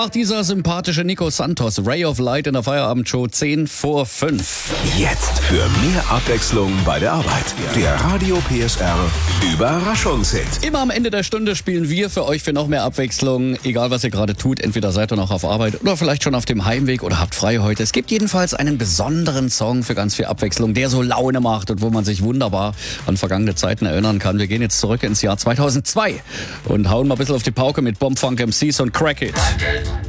Ach, dieser sympathische Nico Santos, Ray of Light in der Feierabendshow 10 vor 5. Jetzt für mehr Abwechslung bei der Arbeit. Der Radio PSR Überraschungshit. Immer am Ende der Stunde spielen wir für euch für noch mehr Abwechslung. Egal, was ihr gerade tut, entweder seid ihr noch auf Arbeit oder vielleicht schon auf dem Heimweg oder habt frei heute. Es gibt jedenfalls einen besonderen Song für ganz viel Abwechslung, der so Laune macht und wo man sich wunderbar an vergangene Zeiten erinnern kann. Wir gehen jetzt zurück ins Jahr 2002 und hauen mal ein bisschen auf die Pauke mit Bomb Funk MCs und Crack It.